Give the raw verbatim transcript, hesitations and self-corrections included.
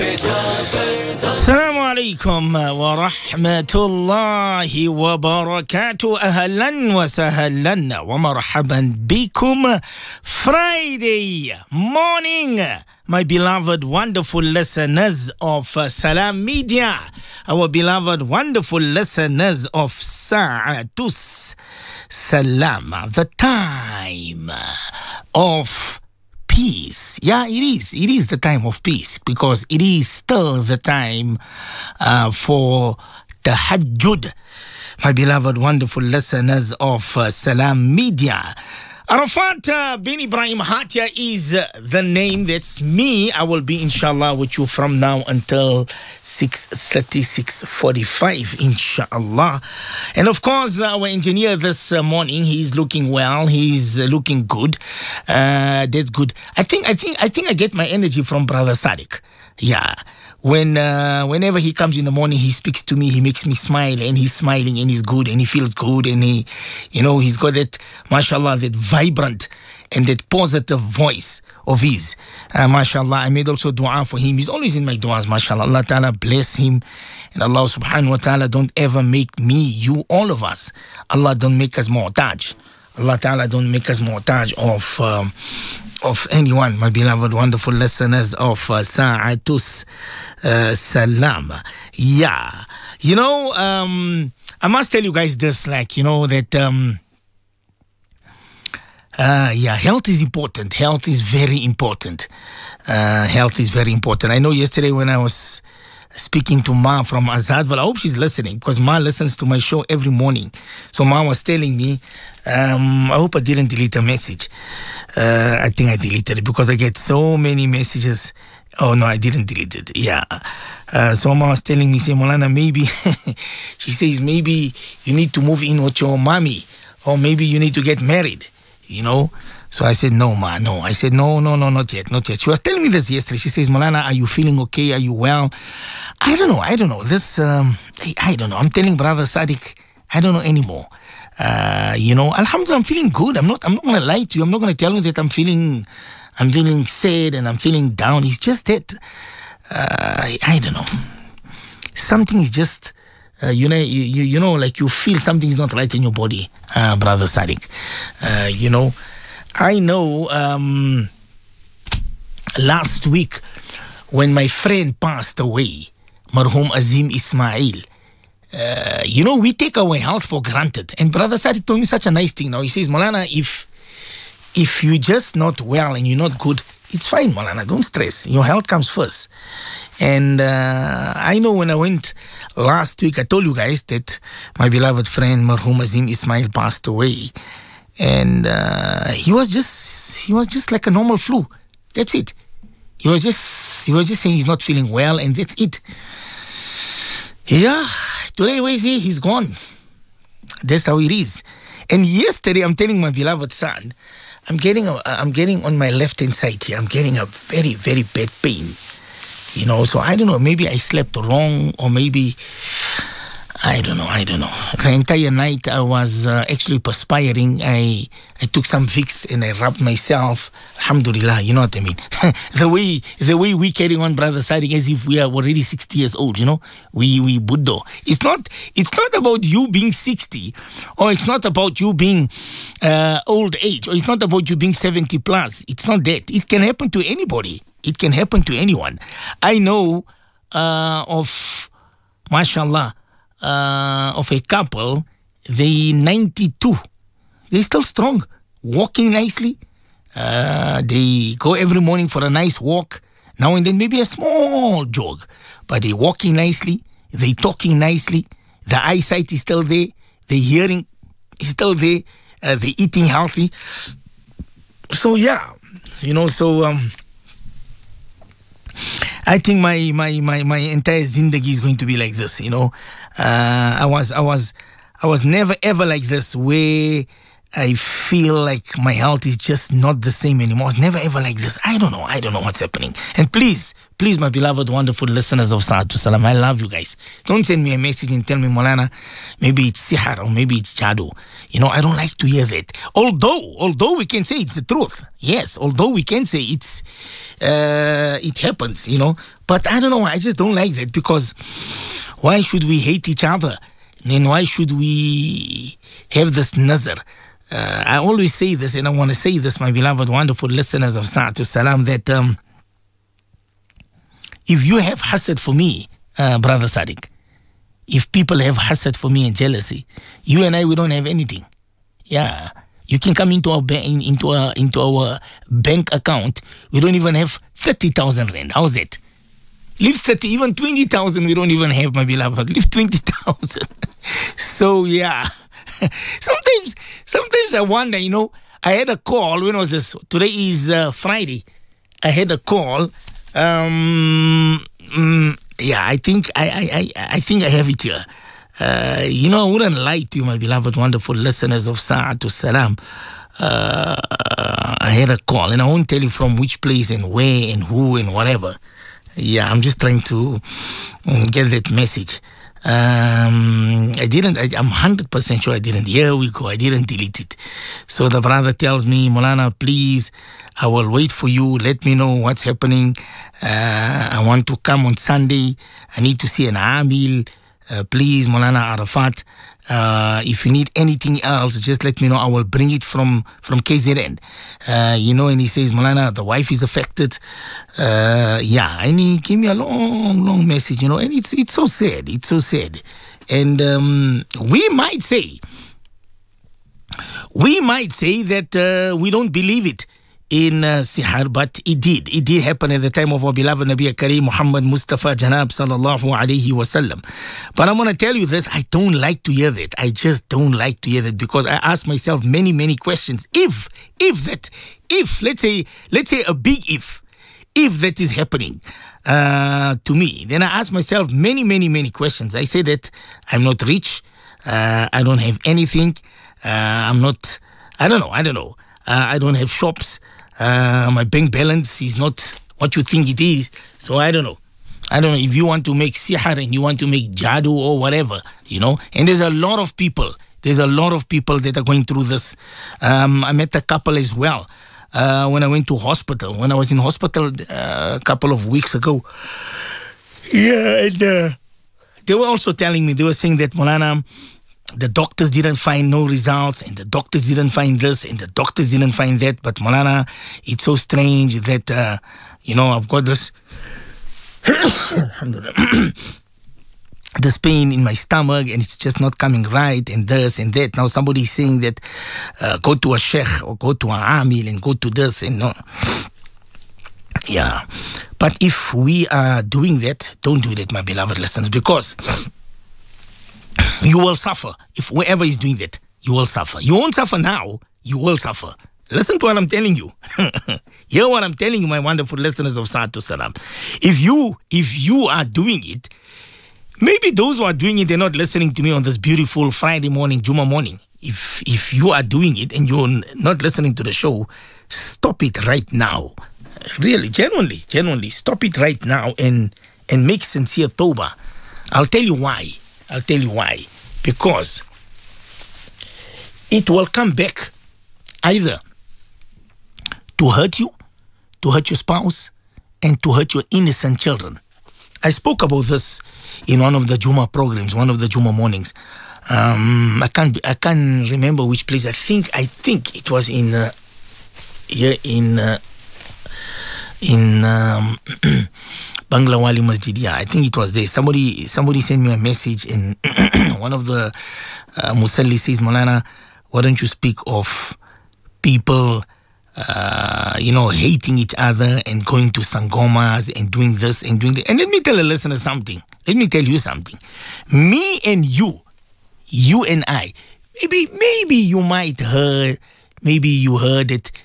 السلام عليكم ورحمة الله وبركاته. أهلا وسهلا ومرحبا بكم. Friday morning, my beloved wonderful listeners of uh, Salam Media, our beloved wonderful listeners of Sa'atus Salam, the time of peace. Yeah, it is. It is the time of peace because it is still the time uh, for Tahajjud. My beloved, wonderful listeners of uh, Salam Media. Arafat uh, bin Ibrahim Hatia is uh, the name. That's me. I will be, inshallah, with you from now until six thirty, six forty-five, inshallah. And of course, our engineer this uh, morning, he's looking well. He's uh, looking good. Uh, that's good. I think, I think, I think I get my energy from Brother Sadiq. Yeah. When, uh, whenever he comes in the morning, he speaks to me, he makes me smile, and he's smiling, and he's good, and he feels good, and he, you know, he's got that, mashallah, that vibrant and that positive voice of his. Uh, mashallah, I made also dua for him. He's always in my duas, mashallah. Allah Ta'ala bless him. And Allah subhanahu wa ta'ala don't ever make me, you, all of us. Allah don't make us mu'taj. Allah Ta'ala don't make us mu'taj of... Um, of anyone, my beloved, wonderful listeners of uh, Sa'atus uh, Salam. Yeah. You know, um, I must tell you guys this, like, you know, that, um, uh, yeah, health is important. Health is very important. Uh, health is very important. I know yesterday when I was speaking to Ma from Azad, well, I hope she's listening because Ma listens to my show every morning. So Ma was telling me, um, I hope I didn't delete a message. Uh, I think I deleted it because I get so many messages. Oh, no, I didn't delete it. Yeah. Uh, so Ma was telling me, say, Molana, maybe, she says, maybe you need to move in with your mommy or maybe you need to get married, you know. So I said, no, Ma, no. I said, no, no, no, not yet, not yet. She was telling me this yesterday. She says, Molana, are you feeling okay? Are you well? I don't know. I don't know. This, um, I, I don't know. I'm telling Brother Sadiq, I don't know anymore. Uh, you know, Alhamdulillah, I'm feeling good. I'm not, I'm not going to lie to you. I'm not going to tell you that I'm feeling, I'm feeling sad and I'm feeling down. It's just that, uh, I, I don't know. Something is just, uh, you know, you, you, you know, like you feel something is not right in your body, uh, Brother Sadiq. Uh, you know, I know, um, last week when my friend passed away, Marhum Azim Ismail, Uh, you know, we take our health for granted. And Brother Sadiq told me such a nice thing now. He says, Molana, if if you're just not well and you're not good, it's fine, Molana. Don't stress. Your health comes first. And uh, I know when I went last week, I told you guys that my beloved friend Marhum Azim Ismail passed away. And uh, he was just he was just like a normal flu. That's it. He was just he was just saying he's not feeling well, and that's it. Yeah. Today, where is he? He's gone. That's how it is. And yesterday, I'm telling my beloved son, I'm getting, a, I'm getting on my left hand side here. I'm getting a very, very bad pain. You know, so I don't know. Maybe I slept wrong, or maybe I don't know. I don't know. The entire night I was uh, actually perspiring. I I took some Vicks and I rubbed myself. Alhamdulillah, you know what I mean. the way the way we carry on, Brother Sadiq, as if we are already sixty years old. You know, we we Buddha. It's not it's not about you being sixty, or it's not about you being uh, old age, or it's not about you being seventy plus. It's not that. It can happen to anybody. It can happen to anyone. I know uh, of, mashallah. Uh, of a couple, they ninety-two. They're still strong, walking nicely. Uh, they go every morning for a nice walk. Now and then maybe a small jog. But they're walking nicely. They're talking nicely. The eyesight is still there. The hearing is still there. Uh, they're eating healthy. So yeah, you know, so... Um, I think my, my, my, my entire zindagi is going to be like this, you know. Uh, I was I was I was never ever like this where I feel like my health is just not the same anymore. It's never ever like this. I don't know. I don't know what's happening. And please, please, my beloved, wonderful listeners of Salatu Salam, I love you guys. Don't send me a message and tell me, Molana, maybe it's sihar or maybe it's jadoo. You know, I don't like to hear that. Although, although we can say it's the truth. Yes, although we can say it's, uh, it happens, you know. But I don't know. I just don't like that, because why should we hate each other? And why should we have this nazar? Uh, I always say this, and I want to say this, my beloved, wonderful listeners of Salatu Salam, that um, if you have hasad for me, uh, Brother Sadiq, if people have hasad for me and jealousy, you and I, we don't have anything. Yeah. You can come into our, ba- into our, into our bank account, we don't even have thirty thousand rand. How's that? Leave thirty, even twenty thousand, we don't even have, my beloved. Leave twenty thousand. So, yeah. sometimes, sometimes I wonder, you know, I had a call, when was this? Today is uh, Friday. I had a call. Um, mm, yeah, I think I, I, I, I think I have it here. Uh, you know, I wouldn't lie to you, my beloved, wonderful listeners of Salatu Salam. Uh, I had a call, and I won't tell you from which place and where and who and whatever. Yeah, I'm just trying to get that message. Um, I didn't, I, I'm one hundred percent sure I didn't. Here we go, I didn't delete it. So the brother tells me, Molana, please, I will wait for you. Let me know what's happening. Uh, I want to come on Sunday. I need to see an Amil. Uh, please, Molana Arafat. Uh, if you need anything else, just let me know. I will bring it from, from K Z N. Uh, you know, and he says, Molana, the wife is affected. Uh, yeah, and he gave me a long, long message, you know, and it's it's so sad. It's so sad. And um, we might say, we might say that uh, we don't believe it in uh, Sihar, but it did. It did happen at the time of our beloved Nabi Kareem Muhammad Mustafa Janab sallallahu alayhi wasallam. But I'm going to tell you this, I don't like to hear that. I just don't like to hear that, because I ask myself many, many questions. If, if that, if, let's say, let's say a big if, if that is happening uh, to me, then I ask myself many, many, many questions. I say that I'm not rich. Uh, I don't have anything. Uh, I'm not, I don't know, I don't know. Uh, I don't have shops. Uh, my bank balance is not what you think it is. So I don't know. I don't know if you want to make sihar and you want to make jadoo or whatever, you know. And there's a lot of people. There's a lot of people that are going through this. Um, I met a couple as well uh, when I went to hospital. When I was in hospital uh, a couple of weeks ago. Yeah, and uh, they were also telling me, they were saying that, Molana, the doctors didn't find no results, and the doctors didn't find this, and the doctors didn't find that. But Molana, it's so strange that, uh, you know, I've got this, this pain in my stomach, and it's just not coming right, and this and that. Now somebody's saying that uh, go to a sheikh or go to a amil and go to this, and no. Yeah. But if we are doing that, don't do that, my beloved listeners, because you will suffer. If whoever is doing that, you will suffer. You won't suffer now, you will suffer. Listen to what I'm telling you. Hear what I'm telling you, my wonderful listeners of Salatu Salam. If you, if you are doing it, maybe those who are doing it, they're not listening to me on this beautiful Friday morning, Juma morning. If if you are doing it and you're not listening to the show, stop it right now. Really, genuinely, genuinely, stop it right now and, and make sincere tawbah. I'll tell you why. I'll tell you why. Because it will come back either to hurt you, to hurt your spouse, and to hurt your innocent children. I spoke about this in one of the Juma programs, one of the Juma mornings. Um, I can't I can't remember which place. I think I think it was in uh, here in uh, in um, Bangla Wali Masjid. Yeah, I think it was there. Somebody somebody sent me a message, and one of the uh, Musalli says, Molana, why don't you speak of people, uh, you know, hating each other and going to sangomas and doing this and doing that. And let me tell a listener something. Let me tell you something. Me and you, you and I, maybe maybe you might heard, maybe you heard that